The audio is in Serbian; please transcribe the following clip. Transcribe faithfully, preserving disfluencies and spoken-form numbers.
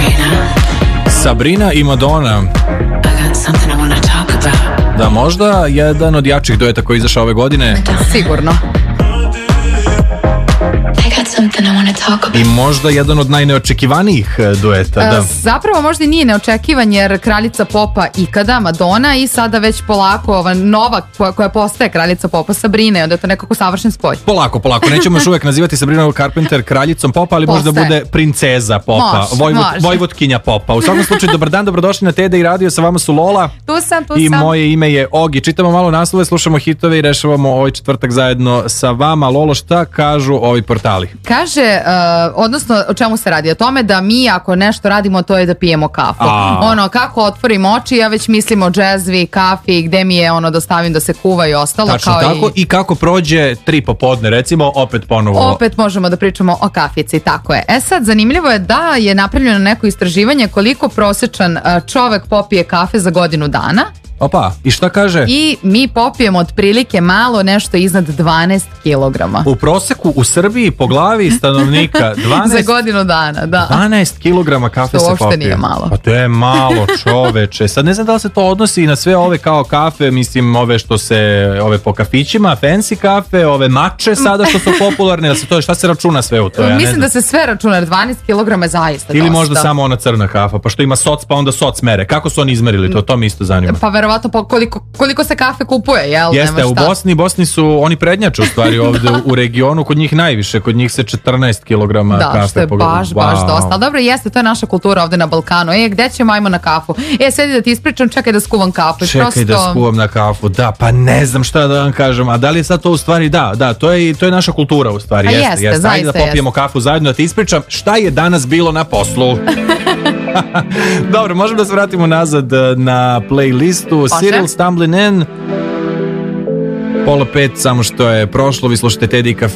Sabrina i Madonna. Da, možda jedan od jačih dueta koji je izašao ove godine. Sigurno. I možda jedan od najneočekivanijih dueta. Da. Zapravo možda i nije neočekivan, jer kraljica popa ikada, Madonna, i sada već polako ova nova koja, koja postaje kraljica popa, Sabrina, i onda je to nekako savršen spoj. Polako, polako. Nećemo još uvek nazivati Sabrina Carpenter kraljicom popa, ali postaje. Možda bude princeza popa, Može, Vojvod, može. vojvotkinja popa. U svakom slučaju, dobar dan, dobrodošli na Teda i radio, sa vama su Lola. Tu sam, tu I sam. moje ime je Ogi. Čitamo malo naslove, slušamo hitove i rešavamo ovaj četvrtak zajedno sa vama. Lolo, šta kažu ovi portali? Kaže, uh, odnosno o čemu se radi? O tome da mi ako nešto radimo, to je da pijemo kafu. A. Ono, kako otvorim oči, ja već mislim o džezvi, kafi, gde mi je ono da stavim da se kuva i ostalo. Tačno kao tako. I... I kako prođe tri popodne, recimo, opet ponovo. Opet možemo da pričamo o kafici, tako je. E sad, zanimljivo je da je napravljeno neko istraživanje koliko prosječan uh, čovek popije kafe za godinu dana. Opa, i šta kaže? I mi popijemo otprilike malo nešto iznad dvanaest kilograma. U proseku u Srbiji po glavi stanovnika dvanaest Za godinu dana, da. dvanaest kilograma kafe Što se uopšte popije. nije malo. Pa to je malo, čoveče. Sad ne znam da li se to odnosi i na sve ove kao kafe, mislim ove što se, ove po kafićima, fancy kafe, ove mače sada što su popularne, ili se to, šta se računa sve u to? Ja Mislim da se sve računa, jer dvanaest kilograma je zaista Ili dosta. možda samo ona crna kafa, pa što ima soc, pa onda soc mere. Kako su oni izmerili to? To mi isto zanima. Pa verovatno po koliko, koliko se kafe kupuje, jel? Jeste, Nema u šta. Bosni, Bosni su, oni prednjače u stvari ovde u, u regionu, kod njih najviše, kod njih se četrnaest kilograma kafe. Da, što je pogledam. baš, baš Wow. dosta. Ali dobro, jeste, to je naša kultura ovde na Balkanu. E, gde ćemo, ajmo na kafu? E, sedi da ti ispričam, čekaj da skuvam kafu. I Čekaj prosto... da skuvam na kafu, da, pa ne znam šta da vam kažem, a da li je sad to u stvari, da, da, to je, to je naša kultura u stvari, A jeste, jeste, jeste. Ajde da zaista popijemo kafu zajedno, da ti ispričam šta je danas bilo na poslu. Dobro, možemo da se vratimo nazad na playlistu. Može. Cyril Stumbling In. Pola pet, samo što je prošlo, vi slušate Teddy Cafe